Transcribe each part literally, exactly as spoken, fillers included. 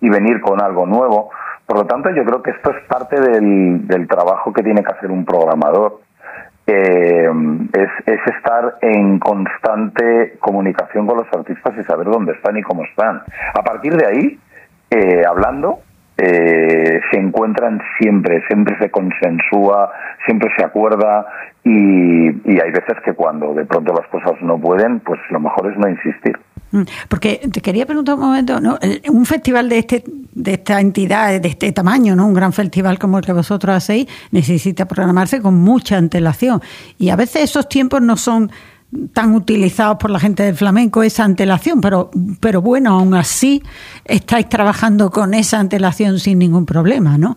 y venir con algo nuevo. Por lo tanto, yo creo que esto es parte del, del trabajo que tiene que hacer un programador. Eh, es, es estar en constante comunicación con los artistas y saber dónde están y cómo están. A partir de ahí, eh, hablando, eh, se encuentran siempre, siempre se consensúa, siempre se acuerda y, y hay veces que cuando de pronto las cosas no pueden, pues lo mejor es no insistir. Porque te quería preguntar un momento, ¿no? Un festival de este de esta entidad, de este tamaño, ¿no? Un gran festival como el que vosotros hacéis, necesita programarse con mucha antelación. Y a veces esos tiempos no son tan utilizados por la gente del flamenco, esa antelación, pero, pero bueno, aún así estáis trabajando con esa antelación sin ningún problema, ¿no?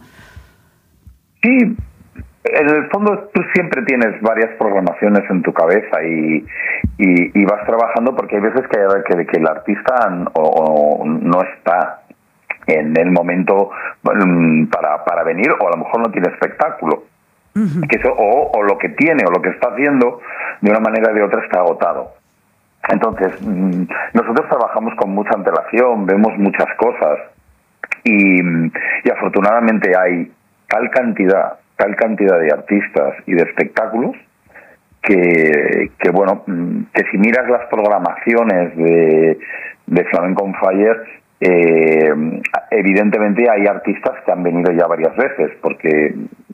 Sí. En el fondo tú siempre tienes varias programaciones en tu cabeza y, y, y vas trabajando porque hay veces que, que, que el artista o, o no está en el momento para, para venir o a lo mejor no tiene espectáculo. Uh-huh. Que eso, o, o lo que tiene o lo que está haciendo de una manera o de otra está agotado. Entonces, nosotros trabajamos con mucha antelación, vemos muchas cosas y, y afortunadamente hay tal cantidad tal cantidad de artistas y de espectáculos que, que bueno, que si miras las programaciones de, de Flamenco on Fire, eh, evidentemente hay artistas que han venido ya varias veces, porque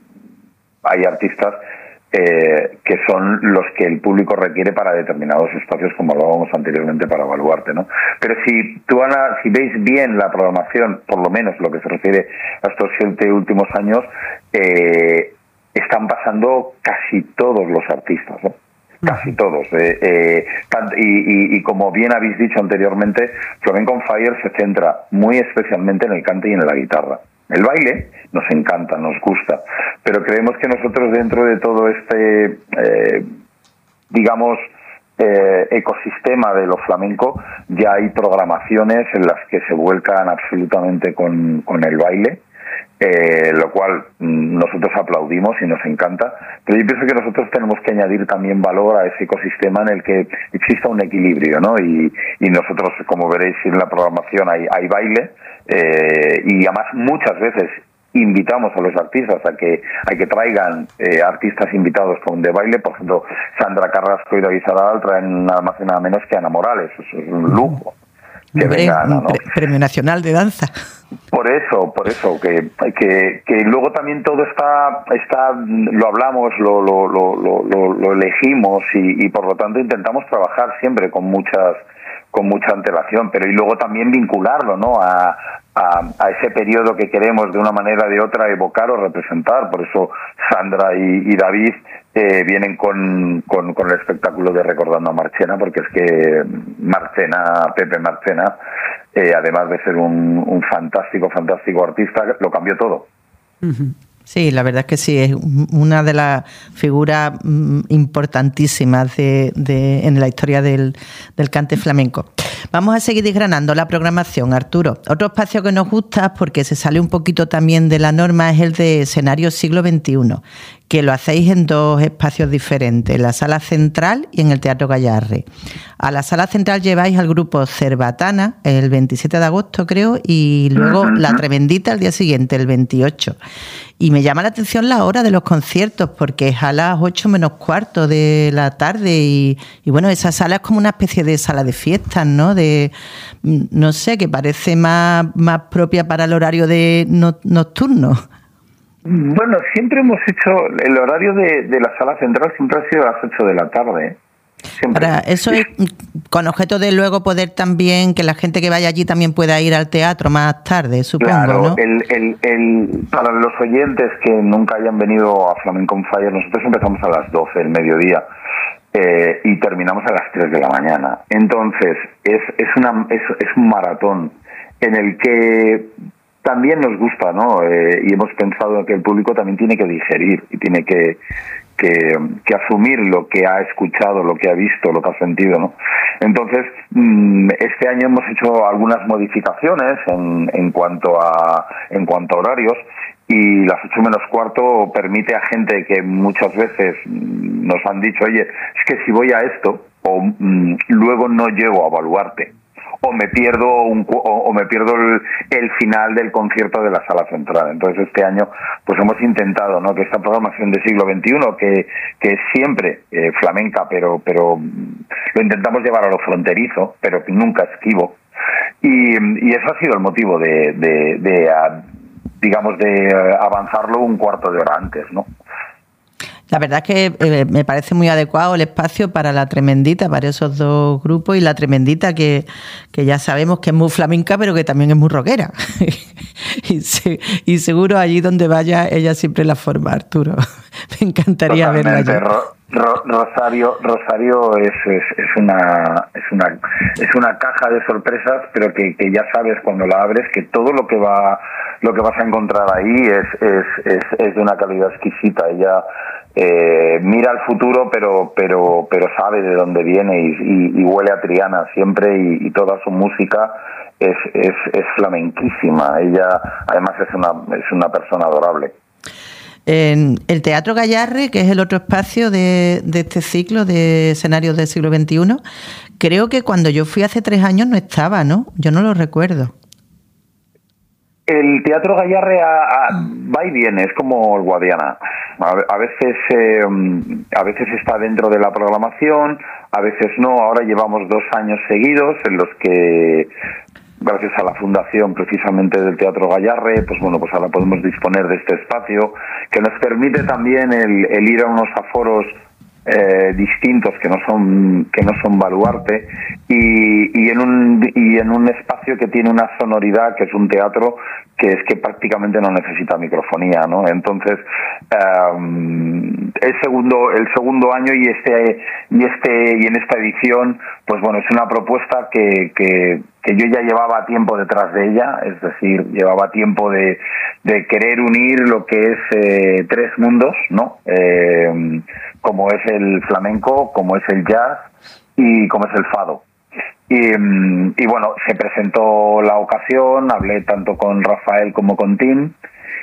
hay artistas eh, que son los que el público requiere para determinados espacios, como hablábamos anteriormente, para evaluarte, ¿no? Pero si tú, Ana, si veis bien la programación, por lo menos lo que se refiere a estos siete últimos años, eh, están pasando casi todos los artistas, ¿no? Casi todos. Eh, eh, y, y, y como bien habéis dicho anteriormente, Flamenco on Fire se centra muy especialmente en el cante y en la guitarra. El baile nos encanta, nos gusta, pero creemos que nosotros dentro de todo este, eh, digamos, eh, ecosistema de lo flamenco, ya hay programaciones en las que se vuelcan absolutamente con, con el baile, eh, lo cual nosotros aplaudimos y nos encanta, pero yo pienso que nosotros tenemos que añadir también valor a ese ecosistema en el que exista un equilibrio, ¿no? Y, y nosotros, como veréis en la programación, hay, hay baile, eh, y además muchas veces invitamos a los artistas a que a que traigan eh, artistas invitados con de baile. Por ejemplo, Sandra Carrasco y David Sadal traen nada más y nada menos que Ana Morales. Eso es un lujo. Que Hombre, venga Ana, ¿no? Pre- Premio Nacional de Danza. Por eso, por eso, que, que, que luego también todo está, está lo hablamos, lo, lo, lo, lo, lo elegimos y, y por lo tanto intentamos trabajar siempre con muchas con mucha antelación, pero y luego también vincularlo, ¿no? A, a, a ese periodo que queremos de una manera o de otra evocar o representar. Por eso Sandra y, y David eh, vienen con, con, con el espectáculo de Recordando a Marchena, porque es que Marchena, Pepe Marchena, eh, además de ser un, un fantástico, fantástico artista, lo cambió todo. Uh-huh. Sí, la verdad es que sí, es una de las figuras importantísimas de, de, en la historia del, del cante flamenco. Vamos a seguir desgranando la programación, Arturo. Otro espacio que nos gusta, porque se sale un poquito también de la norma, es el de Escenario Siglo veintiuno, que lo hacéis en dos espacios diferentes, en la Sala Central y en el Teatro Gayarre. A la Sala Central lleváis al grupo Cerbatana el veintisiete de agosto, creo, y luego La Tremendita el día siguiente, el veintiocho. Y me llama la atención la hora de los conciertos, porque es a las ocho menos cuarto de la tarde y, y bueno, esa sala es como una especie de sala de fiestas, ¿no? De, no sé, que parece más, más propia para el horario de no, nocturno. Bueno, siempre hemos hecho, el horario de, de la Sala Central siempre ha sido a las ocho de la tarde. Siempre. Ahora, eso es con objeto de luego poder también que la gente que vaya allí también pueda ir al teatro más tarde, supongo, claro, ¿no? El, el, el, para los oyentes que nunca hayan venido a Flamenco on Fire, nosotros empezamos a las doce del mediodía eh, y terminamos a las tres de la mañana. Entonces, es, es, una, es, es un maratón en el que también nos gusta, ¿no? Eh, y hemos pensado que el público también tiene que digerir y tiene que Que, que asumir lo que ha escuchado, lo que ha visto, lo que ha sentido, ¿no? Entonces, este año hemos hecho algunas modificaciones en, en cuanto a en cuanto a horarios, y las ocho menos cuarto permite a gente que muchas veces nos han dicho, oye, es que si voy a esto, o mmm, luego no llego a evaluarte, o me pierdo un o, o me pierdo el, el final del concierto de la Sala Central. Entonces este año pues hemos intentado, ¿no?, que esta programación de siglo veintiuno, que que es siempre eh, flamenca, pero pero lo intentamos llevar a lo fronterizo, pero nunca esquivo. Y, y eso ha sido el motivo de, de, de a, digamos, de avanzarlo un cuarto de hora antes, ¿no? La verdad es que eh, me parece muy adecuado el espacio para la Tremendita, para esos dos grupos, y la Tremendita que, que ya sabemos que es muy flamenca, pero que también es muy rockera. y, se, y seguro allí donde vaya ella siempre la forma, Arturo. Me encantaría Totalmente. verla allí. Ro, Ro, Rosario, Rosario es, es, es una es una es una caja de sorpresas, pero que, que ya sabes cuando la abres que todo lo que va lo que vas a encontrar ahí es es es, es de una calidad exquisita. Ella eh, mira al futuro, pero pero pero sabe de dónde viene y, y, y huele a Triana siempre, y, y toda su música es es es flamenquísima. Ella además es una es una persona adorable. En el Teatro Gayarre, que es el otro espacio de, de este ciclo de escenarios del siglo veintiuno, creo que cuando yo fui hace tres años no estaba, ¿no? Yo no lo recuerdo. El Teatro Gayarre a, a, va y viene, es como el Guadiana. A, a veces eh, a veces está dentro de la programación, a veces no. Ahora llevamos dos años seguidos en los que, gracias a la fundación precisamente del Teatro Gayarre, pues bueno, pues ahora podemos disponer de este espacio que nos permite también el, el ir a unos aforos eh, distintos que no son que no son Baluarte, y, y en un y en un espacio que tiene una sonoridad, que es un teatro que es que prácticamente no necesita microfonía, ¿no? Entonces um, el segundo el segundo año y este y este y en esta edición, pues bueno, es una propuesta que que que yo ya llevaba tiempo detrás de ella, es decir, llevaba tiempo de, de querer unir lo que es eh, tres mundos, ¿no? Eh, como es el flamenco, como es el jazz y como es el fado. Y, y bueno, se presentó la ocasión, hablé tanto con Rafael como con Tim,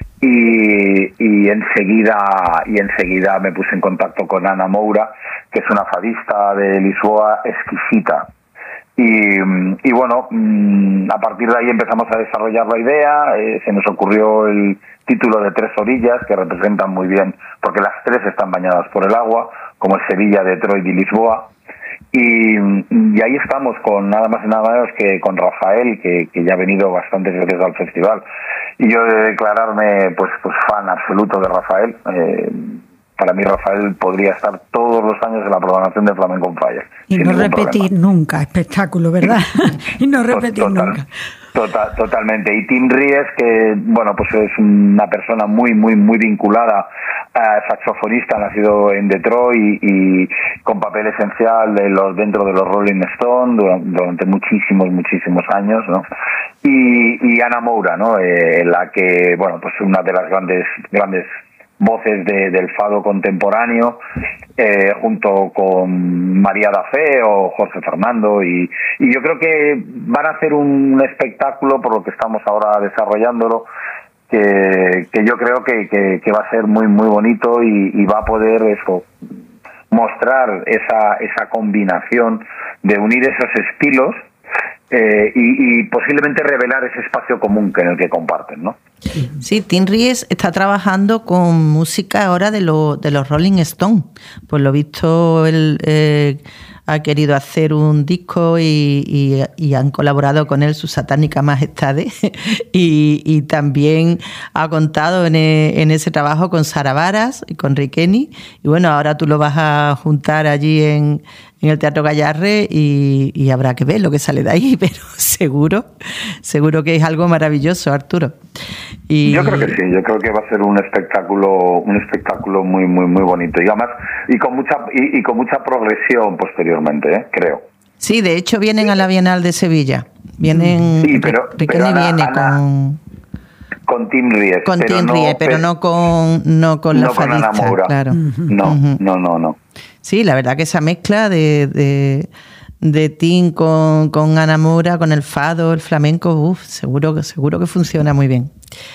y, y enseguida y enseguida me puse en contacto con Ana Moura, que es una fadista de Lisboa exquisita. Y, y bueno, a partir de ahí empezamos a desarrollar la idea, eh, se nos ocurrió el título de Tres Orillas, que representan muy bien, porque las tres están bañadas por el agua, como es Sevilla, Detroit y Lisboa. Y, y ahí estamos con nada más y nada menos que con Rafael, que, que ya ha venido bastantes veces al festival. Y yo de declararme pues, pues fan absoluto de Rafael. Eh, Para mí Rafael podría estar todos los años en la programación de Flamenco on Fire. Y no repetir problema. Nunca espectáculo, ¿verdad? y no repetir Total, nunca. Total, totalmente. Y Tim Ries, que bueno, pues es una persona muy, muy, muy vinculada, a saxofonista, nacido en Detroit y, y con papel esencial de los dentro de los Rolling Stones durante, durante muchísimos, muchísimos años, ¿no? Y, y Ana Moura, ¿no? Eh, la que, bueno, pues una de las grandes, grandes voces de, del fado contemporáneo, eh, junto con María da Fe o Jorge Fernando, y, y yo creo que van a hacer un espectáculo, por lo que estamos ahora desarrollándolo, que, que yo creo que, que, que va a ser muy muy bonito y, y va a poder eso mostrar esa, esa combinación de unir esos estilos eh, y, y posiblemente revelar ese espacio común que en el que comparten, ¿no? Sí, Tim Ries está trabajando con música ahora de, lo, de los Rolling Stones. Por lo visto, él eh, ha querido hacer un disco y, y, y han colaborado con él sus satánicas majestades. y, y también ha contado en, en ese trabajo con Sara Varas y con Riqueni. Y bueno, ahora tú lo vas a juntar allí en, en el Teatro Gayarre y, y habrá que ver lo que sale de ahí, pero seguro, seguro que es algo maravilloso, Arturo. Y... Yo creo que sí, yo creo que va a ser un espectáculo, un espectáculo muy, muy, muy bonito y además y con mucha y, y con mucha progresión posteriormente, ¿eh? Creo. Sí, de hecho vienen a la Bienal de Sevilla, vienen. Sí, pero, pero Ana, viene Ana, con con Tim Ries, con pero Tim no, Ries, pero no con no con no la con fadista, Ana Moura. Claro. No, uh-huh. no, no, no. Sí, la verdad que esa mezcla de, de de Tim con, con Ana Moura, con el fado, el flamenco, uf, seguro, seguro que funciona muy bien.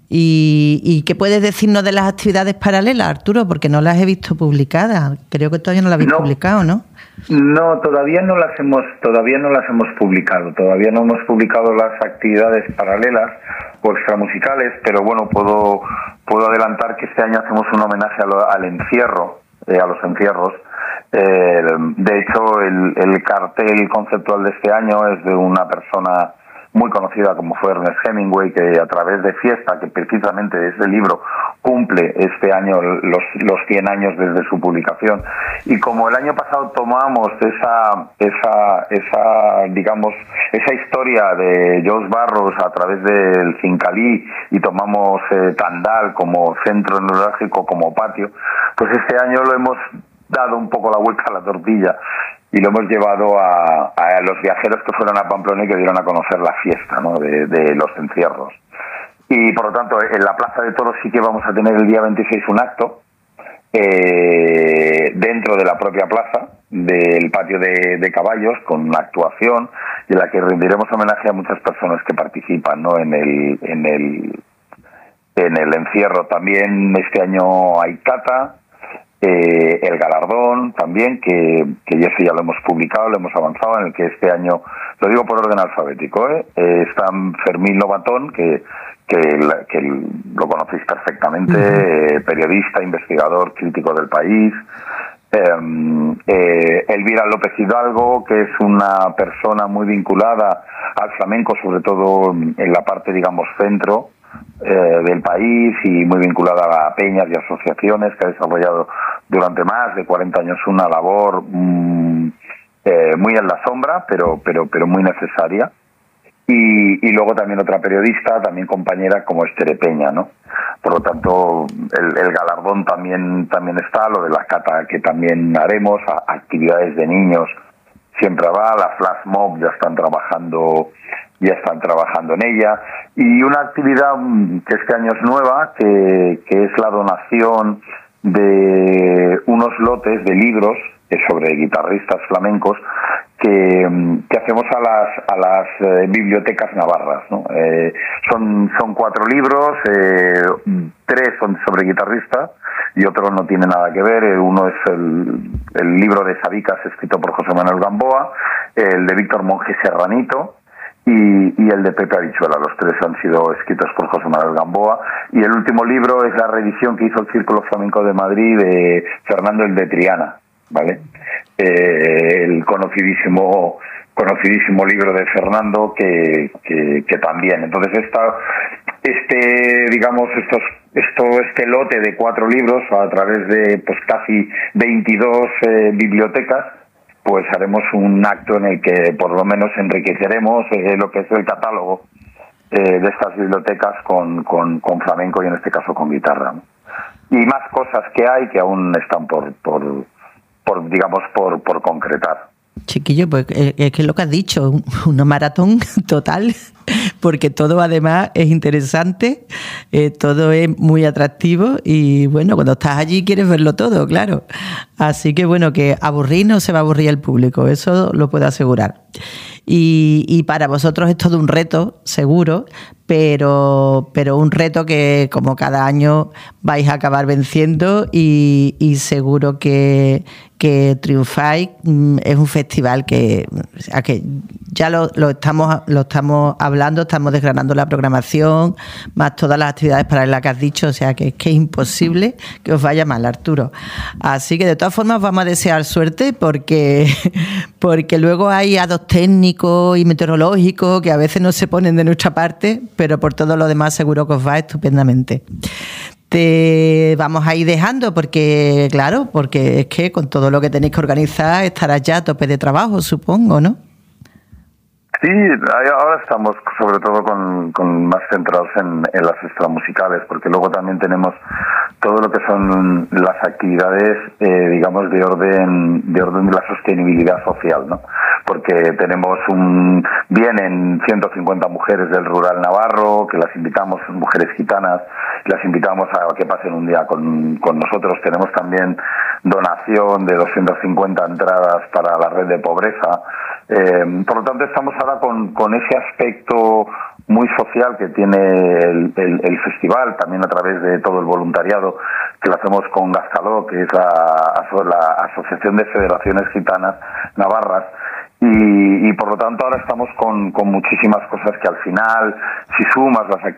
¿Y, y qué puedes decirnos de las actividades paralelas, Arturo? Porque no las he visto publicadas. Creo que todavía no las habéis no, publicado, ¿no? No, todavía no las hemos, todavía no las hemos publicado. Todavía no hemos publicado las actividades paralelas o extramusicales, pero bueno, puedo puedo adelantar que este año hacemos un homenaje a lo, al encierro, eh, a los encierros. Eh, de hecho, el, el cartel conceptual de este año es de una persona muy conocida como fue Ernest Hemingway, que a través de Fiesta, que precisamente ese libro cumple este año los, los cien años desde su publicación. Y como el año pasado tomamos esa, esa, esa digamos, esa historia de Jos Barros a través del Cincalí y tomamos eh, Tandal como centro neurálgico, como patio, pues este año lo hemos dado un poco la vuelta a la tortilla y lo hemos llevado a, a los viajeros que fueron a Pamplona y que dieron a conocer la fiesta, ¿no?, de, de los encierros. Y por lo tanto, en la Plaza de Toros sí que vamos a tener el día veintiséis un acto eh, dentro de la propia plaza, del patio de, de caballos, con una actuación en la que rendiremos homenaje a muchas personas que participan, ¿no?, en el, en el, en el encierro. También este año hay cata. Eh, el galardón también, que, que ya sí ya lo hemos publicado, lo hemos avanzado, en el que este año, lo digo por orden alfabético, ¿eh? Eh, está Fermín Lobatón, que, que, que lo conocéis perfectamente, uh-huh. eh, periodista, investigador, crítico del país. Eh, eh, Elvira López Hidalgo, que es una persona muy vinculada al flamenco, sobre todo en la parte, digamos, centro Eh, del país, y muy vinculada a peñas y asociaciones, que ha desarrollado durante más de cuarenta años una labor mmm, eh, muy en la sombra, pero pero pero muy necesaria. Y, y luego también otra periodista, también compañera, como Estere Peña, ¿no? Por lo tanto, el, el galardón también también está, lo de la cata que también haremos, a, actividades de niños siempre va, la Flash Mob ya están trabajando ya están trabajando en ella, y una actividad que este año es nueva, que, que es la donación de unos lotes de libros sobre guitarristas flamencos que, que hacemos a las a las eh, bibliotecas navarras, ¿no? Eh, son son cuatro libros, eh, tres son sobre guitarristas y otro no tiene nada que ver. Uno es el, el libro de Sabicas, escrito por José Manuel Gamboa, el de Víctor Monge Serranito, Y, y el de Pepe Habichuela. Los tres han sido escritos por José Manuel Gamboa, y el último libro es la reedición que hizo el Círculo Flamenco de Madrid de Fernando el de Triana, ¿vale? Eh, el conocidísimo conocidísimo libro de Fernando que, que, que también. Entonces esta, este digamos estos esto este lote de cuatro libros a través de pues casi veintidós eh, bibliotecas, pues haremos un acto en el que por lo menos enriqueceremos eh, lo que es el catálogo eh, de estas bibliotecas con, con, con flamenco, y en este caso con guitarra, ¿no? Y más cosas que hay que aún están por, por, por digamos, por, por concretar. Chiquillo, pues es que es lo que has dicho, una maratón total, porque todo además es interesante, eh, todo es muy atractivo, y bueno, cuando estás allí quieres verlo todo, claro. Así que bueno, que aburrir no se va a aburrir el público, eso lo puedo asegurar. Y, y para vosotros es todo un reto, seguro, pero, pero un reto que como cada año vais a acabar venciendo, y, y seguro que, que triunfáis. Es un festival que, que ya lo, lo, estamos, lo estamos hablando, estamos desgranando la programación, más todas las actividades paralelas que has dicho, o sea que es que es imposible que os vaya mal, Arturo. Así que de todas formas vamos a desear suerte, porque, porque luego hay hados técnicos y meteorológicos que a veces no se ponen de nuestra parte, pero por todo lo demás seguro que os va estupendamente. Te vamos a ir dejando porque, claro, porque es que con todo lo que tenéis que organizar estarás ya a tope de trabajo, supongo, ¿no? Sí, ahora estamos sobre todo con, con más centrados en, en las extramusicales, porque luego también tenemos todo lo que son las actividades, eh, digamos, de orden de orden de la sostenibilidad social, ¿no? Porque tenemos un vienen ciento cincuenta mujeres del rural navarro, que las invitamos, mujeres gitanas, las invitamos a que pasen un día con, con nosotros. Tenemos también donación de doscientas cincuenta entradas para la red de pobreza. Eh, por lo tanto, estamos ahora con, con ese aspecto muy social que tiene el, el, el festival, también a través de todo el voluntariado que lo hacemos con Gazcaló, que es la, la Asociación de Federaciones Gitanas Navarras. Y, y por lo tanto ahora estamos con, con muchísimas cosas que al final, si sumas las